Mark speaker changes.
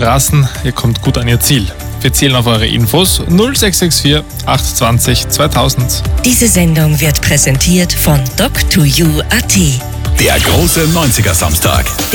Speaker 1: Straßen, ihr kommt gut an ihr Ziel. Wir zählen auf eure Infos 0664 820 2000.
Speaker 2: Diese Sendung wird präsentiert von doc2u.at.
Speaker 3: Der große 90er Samstag.